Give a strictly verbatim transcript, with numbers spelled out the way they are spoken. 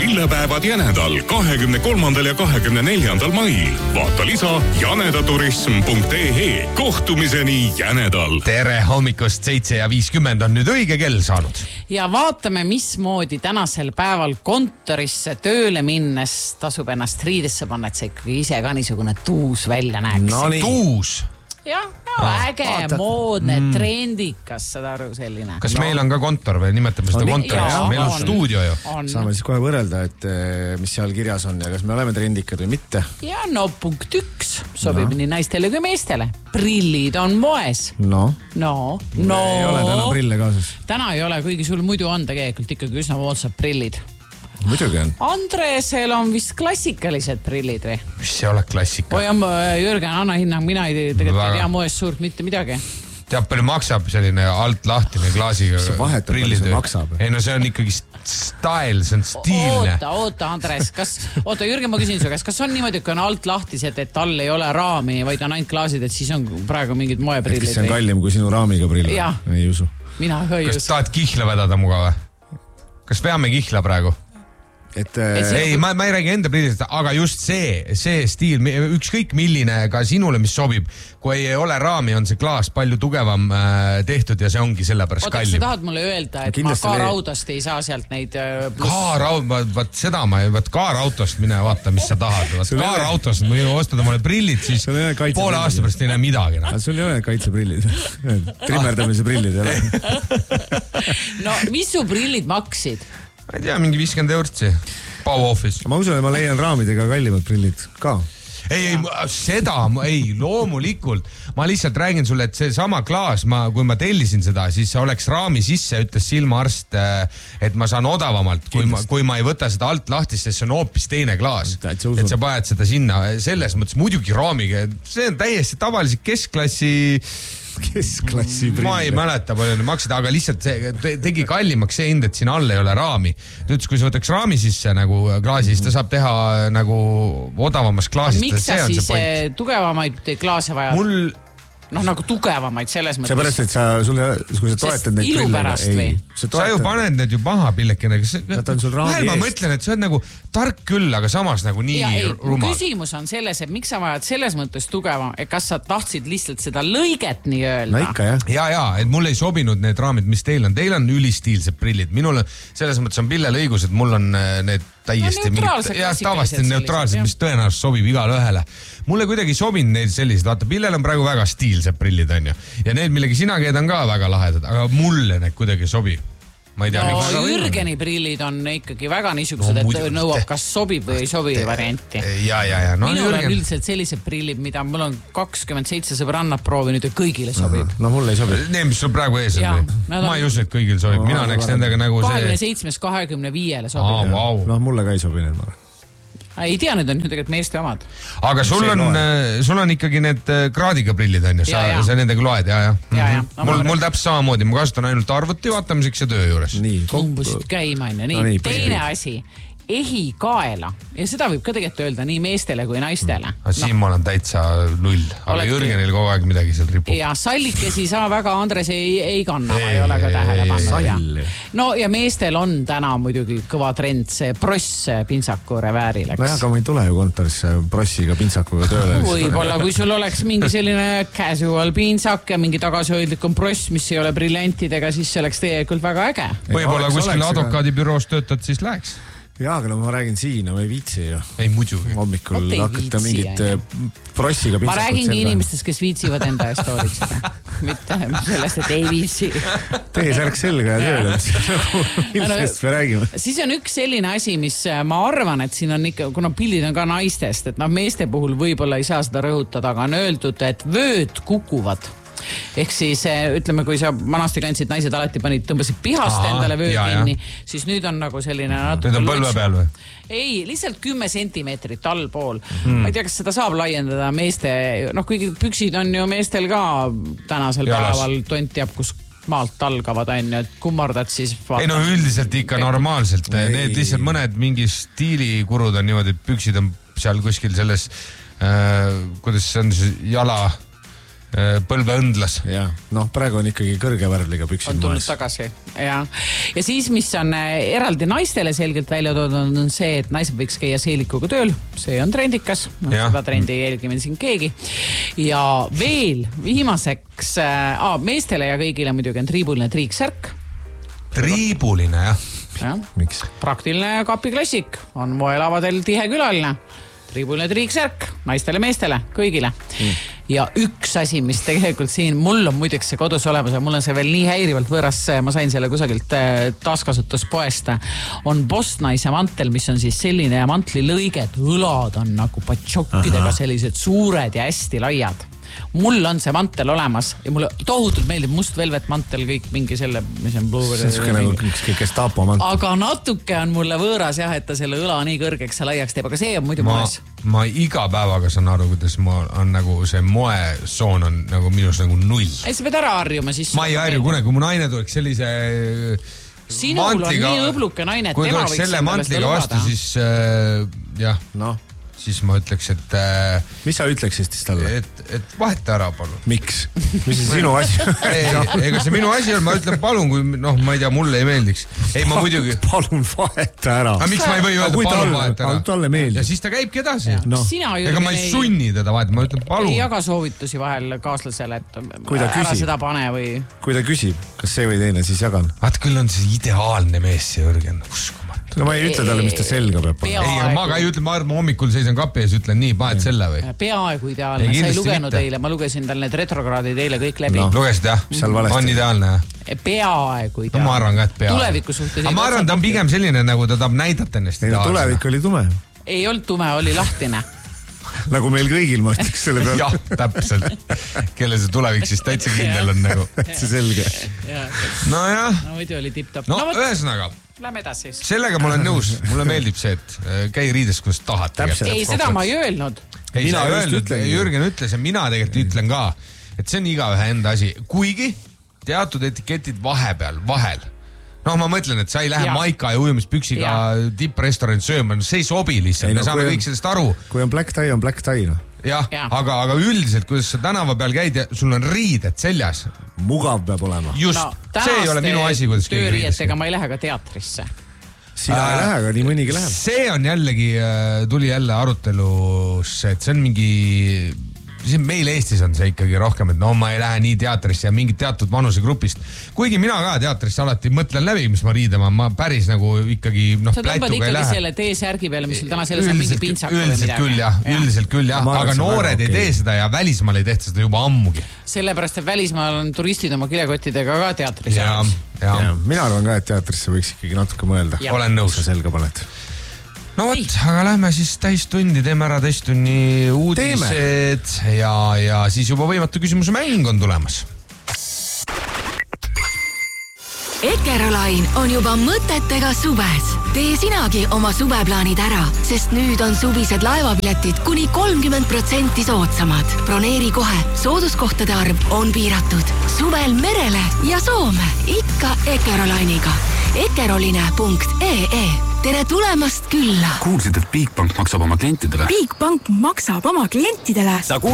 Prillepäevad Jänedal kahekümne kolmandal ja kahekümne neljandal mail. Vaata lisa janedaturism punkt ee. Kohtumiseni Jänedal. Tere hommikust, seitse ja viiskümmend on nüüd õige kell saanud. Ja vaatame, mismoodi tänasel päeval kontorisse tööle minnes tasub ennast riidesse panna, et see ikkagi ise ka niisugune tuus välja näeks. No nii. Tuus? Jah, no, äge, vaata. Moodne, mm. trendikas, seda aru selline. Kas no. meil on ka kontor või nimetame seda kontoriks? Meil on, on stuudio ju. On. Saame siis kohe võrrelda, et mis seal kirjas on ja kas me oleme trendikad või mitte. Ja no punkt üks sobib no. nii naistele kui meestele. Prillid on moes. No. No. no. Ei ole täna prille kaasas. Täna ei ole, kuigi sul muidu on tegelikult ikkagi üsna moodsad prillid. Muidugi on. Andresel on vist klassikalised prillid või? Mis see ole klassika? Oi, Jürgen, anna hinnang, mina ei tegelikult ei tea moest suurt mitte midagi. Teab, palju maksab selline alt lahtine klaasiga see vahetab, palju see maksab. Ei no see on ikkagi style, see on stiilne. Oota, oota, Andres, kas, oota, Jürgen, ma küsin su käest, kas on niimoodi, kui on alt lahtised, et all ei ole raami, vaid on ainult klaasid, et siis on praegu mingid moeprillid? Et kas see on kallim kui sinu raamiga prill? Ei usu. Mina ei usu. Kas tahad kihla vedada muga või? Kas veame kihla praegu? Et, äh, ei, ma, ma ei räägi enda prillidest, aga just see, see stiil, ükskõik milline ka sinule, mis sobib, kui ei ole raami, on see klaas palju tugevam äh, tehtud ja see ongi sellepärast Oota, kallim. Oota, sa tahad mulle öelda, et ma K-raudast ei saa sealt neid äh, plus... K-raud, vaat seda ma ei, vaat K-rautost mine vaata, mis sa tahad. K-rautost, kui ostad omale prillid, siis poole aasta pärast ei näe midagi. No. Sul ei ole kaitseprillid. Trimmerdamise prillid. No, mis su prillid maksid? Ma ei tea, mingi viiskümmend eurtsi. Pow Office. Ma usun, et ma leian raamidega kallimad prillid ka. Ei, ei, seda, ei, loomulikult. Ma lihtsalt räägin sulle, et see sama klaas, ma, kui ma tellisin seda, siis oleks raami sisse, ütles silmaarst, et ma saan odavamalt, kui ma, kui ma ei võta seda alt lahtist, sest see on hoopis teine klaas. Et sa paned seda sinna. Selles mõttes muidugi raamiga. See on täiesti tavalisi keskklassi keskklassi prille. Ma ei mäleta palju ne maksid, aga lihtsalt see tegi kallimaks see hind, et siin all ei ole raami. Ta ütles, kui sa võtaks raami sisse nagu klaasi, siis ta saab teha nagu odavamas klaasist. Miks sa siis tugevamaid klaase vajad? Mul... noh, nagu tugevamaid selles mõttes. See pärast, et sa, sulle, kui sa toetad neid ilu pärast või? Sa, sa ju paned need ju maha pillekene. Vahel ma mõtlen, et see on nagu tark küll, aga samas nagu nii ja, ei, rumal. Küsimus on selles, et miks sa vajad selles mõttes tugeva, et kas sa tahtsid lihtsalt seda lõiget nii öelda? No ikka, jah. Ja, ja, et mul ei sobinud need raamid, mis teil on. Teil on ülistiilsed prillid. Minul selles mõttes on pillel õigus, et mul on need täiesti no, ja tavasti neutraalsed, mis tõenäoliselt sobib igale ühele. Mulle kuidagi sobin neid sellised, vaata, pillel on praegu väga stiilsed prillid, on ju. Ja need, millegi sina keed on ka väga lahedad, aga mulle need kuidagi sobi. Ma ei tea, no, miks... Jürgeni prillid on ikkagi väga niisugused, no, et nõuab, kas sobib või ei sobi te, varianti. Ja, ja, ja. No, minul Jürgen... on üldiselt sellised prillid, mida mul on kakskümmend seitse sõbrannad proovinud ja kõigile sobib. No mulle ei sobi. Need, mis sul praegu ees on. Ma on... ei usu, et kõigil sobib. Mina näeks nendega nagu see... kahekümne seitsmest kahekümne viiele sobib. Aa, wow. No mulle ka ei sobi need, ma arvan. Ei tea, need on ju tegelikult meeste omad. Aga sul on, sul on ikkagi need kraadiga prillid, on ju? Sa, ja, ja. sa nendega loed, ja, ja. ja, ja. No, mul, mul täpselt samamoodi, ma kasutan ainult arvuti vaatamiseks ja töö juures. Nii, kumbusid käima, on ju. Nii, no, nii teine asi. Ehikaela. Ja seda võib ka tegelikult öelda nii meestele kui naistele. Mm. Siin no. ma olen täitsa null. Aga Olete... Jürgenil kogu aeg midagi seal ripub. Ja sallikesi saa väga Andres ei, ei kanna, ei, ei ole ka tähele pannud. No ja meestel on täna muidugi kõva trend see pross pintsaku revääri läks. No jah, aga ma ei tule ju kontorisse prossiga pintsakuga tööle. Võib-olla, kui sul oleks mingi selline casual pintsak ja mingi tagasihoidlikum pross, mis ei ole brillantidega, siis see oleks tegelikult väga äge. Võib-olla kuskil advokaadibüroos töötad, siis läheks. Jaa, aga no ma räägin siin, ma ei viitsi ju. Ei muidugi. Hommikul hakata mingit prossiga pintsakut ma räägingi inimestest, kes viitsivad enda eest hoolitseda. Mitte sellest, et ei viitsi. Teie särk selga ja tööle. Millest me räägime? Siis on üks selline asi, mis ma arvan, et siin on ikka, kuna pildid on ka naistest, et noh, meeste puhul võib-olla ei saa seda rõhutada, aga on öeldud, et vööd kukuvad. Ehk siis ütleme, kui sa manasti kandsid, naised alati panid, tõmbasid pihast Aha, endale vöö kinni, siis nüüd on nagu selline nüüd on põlve peal või? Ei, lihtsalt kümme sentimeetrit allpool. Hmm. Ma ei tea, kas seda saab laiendada meeste, noh, kuigi püksid on ju meestel ka tänasel Jalas. Päeval tont teab, kus maalt algavad, on ju, et kummardad siis vaata. Ei no üldiselt ikka normaalselt. Ei. Need lihtsalt mõned mingi stiilikurud on niimoodi, et püksid on seal kuskil selles, äh, kuidas see on siis jala põlveõndlas. jah, noh, praegu on ikkagi kõrgevärvliga püksid on tulnud tagasi, jah. Ja siis, mis on eraldi naistele selgelt välja toodud, on see, et naised võiks käia seelikuga tööl. See on trendikas. No, seda trendi ei jälgime siin keegi. Ja veel viimaseks, äh, meestele ja kõigile muidugi on triibuline triiksärk. Triibuline, jah. Ja. Miks? Praktiline kapiklassik on moelavadel tihe külaline. Triibuline triiksärk naistele, meestele, kõigile. Mm. Ja üks asi, mis tegelikult siin, mul on muideks see kodus olemas ja mul on see veel nii häirivalt võõras, ma sain selle kusagilt taaskasutuspoest, on Bostnaise mantel, mis on siis selline mantli lõige, et õlad on nagu patšokkidega sellised suured ja hästi laiad. Mul on see mantel olemas ja mulle tohutult meeldib must velvet mantel, kõik mingi selle, mis on blue. See on siuke nagu Gestapo mantel. Aga natuke on mulle võõras jah, et ta selle õla nii kõrgeks ja laiaks teeb, aga see on muidu ma, moes. Ma iga päevaga saan aru, kuidas ma on nagu see moesoon on nagu minus nagu null. Ei, sa pead ära harjuma siis. Ma ei harju kunagi, kui mu naine tuleks sellise Sinul mantliga, on nii õbluke naine, et kui tema võiks selle mantliga vastu, siis äh, jah, no. siis ma ütleks, et äh, mis sa ütleksid siis talle? Et, et vaheta ära, palun. Miks? Mis on sinu asi? ei, ega see minu asi on, ma ütlen palun, kui noh, ma ei tea, mulle ei meeldiks. Ei, ma muidugi... Palun vaheta ära. Aga miks ma ei või öelda palun vaheta ära? Talle meeldib. Ja siis ta käibki edasi. No. Ega ma ei sunni teda vaheta, ma ütlen palun. Ei jaga soovitusi vahel kaaslasele, et ära küsib, seda pane või... Kui ta küsib, kas see või teine, siis jagan. Vaat küll on see ideaalne mees, see Jürgen, uskuma. No ma ei ütle talle, mis ta selga peab. Ei, aga ma ka ei ütle, ma arvan, hommikul seisan kapi ja ütlen nii, paed selle või? Peaaegu ideaalne, sa ei lugenud eile, ma lugesin tal need retrokraadid eile kõik läbi. No, lugesid jah? On ideaalne jah? Peaaegu ideaalne. No ma arvan ka, et peaaegu. Tuleviku suhtes. Aga ma arvan, ta on pigem selline, nagu ta tahab näidata ennast. Ei, tulevik oli tume. Ei olnud tume, oli lahtine. Nagu meil kõigil, ma ütleks selle peale. Jah, täpselt. Kelle see tulevik siis täitsa kindel on nagu. See selge. No jah. No muidu oli tipp-top. No ühesõnaga. Lähme edasi. Sellega ma olen nõus. Mulle meeldib see, et käi riides, kuidas tahad. Ei, seda ma ei öelnud. Ei, sa öelnud, Jürgen ütles ja mina tegelikult ütlen ka, et see on iga ühe enda asi. Kuigi teatud etiketid vahepeal, vahel. No ma mõtlen, et sa ei lähe ja. Maika ja ujumispüksiga ja. Tipprestorant sööma, no see ei sobi lihtsalt, ei, no, me saame kõik sellest aru. Kui on black tie, on black tie, no. Jah, ja. aga, aga üldiselt, kuidas sa tänava peal käid ja sul on riided seljas. Mugav peab olema. Just, no, see ei ole minu asi, kuidas keegi riides. Ega ma ei lähe ka teatrisse. Sina äh, ei lähe, aga nii mõnigi läheb. See on jällegi, tuli jälle arutelusse, et see on mingi... Meil Eestis on see ikkagi rohkem, et no ma ei lähe nii teatrisse ja mingit teatud vanusegrupist. Kuigi mina ka teatrisse alati mõtlen läbi, mis ma riidama, ma päris nagu ikkagi noh, plätuga ei lähe. Sa tõmbad ikkagi selle T-särgi peale, mis sul täna selles on mingi pintsak või midagi. Üldiselt küll jah, ja. üldiselt küll jah, aga noored ei tee seda ja välismaal ei tehta seda juba ammugi. Sellepärast, et välismaal on turistid oma kilekottidega ka teatris. Ja, ja. Ja, mina arvan ka, et teatrisse võiks ikkagi natuke mõelda. Ja. Olen nõus. Sa selga paned. No võt, aga lähme siis täistundi, teeme ära täistunni uudised ja, ja siis juba võimatu küsimuse mäng on tulemas. Ekerolain on juba mõtetega suves. Tee sinagi oma suveplaanid ära, sest nüüd on suvised laevapiletid kuni kolmkümmend protsenti soodsamad. Broneeri kohe, sooduskohtade arv on piiratud. Suvel merele ja Soome, ikka Ekerolainiga. ekeroline punkt ee. Tere tulemast külla! Kuulsid, et Bigbank maksab oma klientidele? Bigbank maksab oma klientidele?